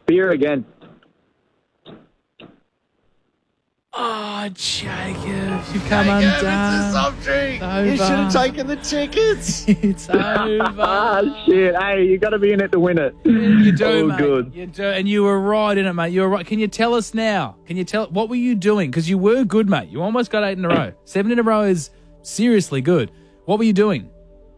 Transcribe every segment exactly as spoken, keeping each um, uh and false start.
Beer again. Oh, Jacob, you come Jacob, undone. it's a soft drink. It's You should have over. taken the tickets. It's over. Ah, shit. Hey, you got to be in it to win it. You do, All mate. good. You do, and you were right in it, mate. You were right. Can you tell us now? Can you tell what were you doing? Because you were good, mate. You almost got eight in a row. Seven in a row is seriously good. What were you doing?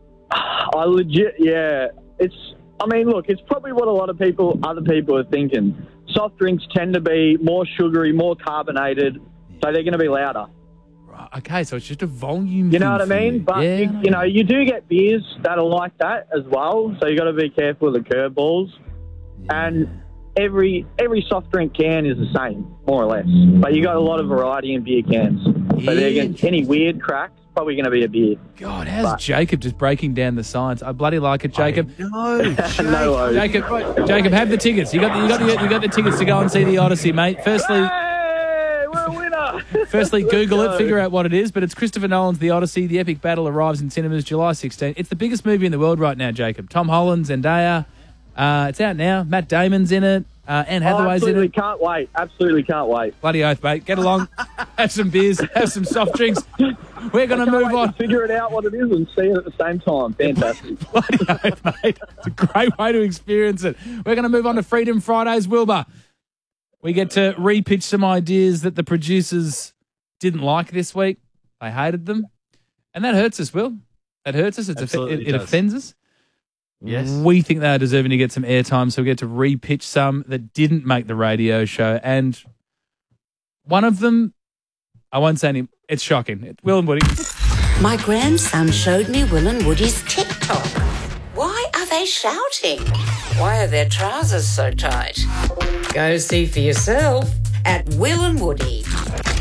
I legit, yeah. It's, I mean, look, it's probably what a lot of people, other people are thinking. Soft drinks tend to be more sugary, more carbonated, so they're going to be louder. Right. Okay, so it's just a volume. You know thing what I for mean? you. But, yeah, you, you know, you do get beers that are like that as well, so you got to be careful with the curveballs. Yeah. And every every soft drink can is the same, more or less. But you got a lot of variety in beer cans. So they're gonna, any weird crack, probably going to be a beer. God, how's But- Jacob just breaking down the science? I bloody like it, Jacob. No, no worries. Jacob, right, Jacob, have the tickets. You got the, you got the, you got the tickets to go and see the Odyssey, mate. Firstly, Hey, we're a winner. firstly, Let's Google go. it, figure out what it is. But it's Christopher Nolan's The Odyssey. The epic battle arrives in cinemas July sixteenth. It's the biggest movie in the world right now, Jacob. Tom Holland, Zendaya. Uh, it's out now. Matt Damon's in it. Uh, Anne Oh, Hathaway's in absolutely it. can't wait. Absolutely can't wait. Bloody oath, mate. Get along. Have some beers. Have some soft drinks. We're going to Can't move wait on. to figure it out what it is and see it at the same time. Fantastic. Bloody oath, mate. It's a great way to experience it. We're going to move on to Freedom Fridays, Wilbur. We get to re-pitch some ideas that the producers didn't like this week. They hated them. And that hurts us, Will. That hurts us. It's Absolutely it, it does. offends us. Yes. We think they are deserving to get some airtime, so we get to re-pitch some that didn't make the radio show. And one of them, I won't say any, it's shocking. It, Will and Woody. My grandson showed me Will and Woody's TikTok. Why are they shouting? Why are their trousers so tight? Go see for yourself at Will and Woody.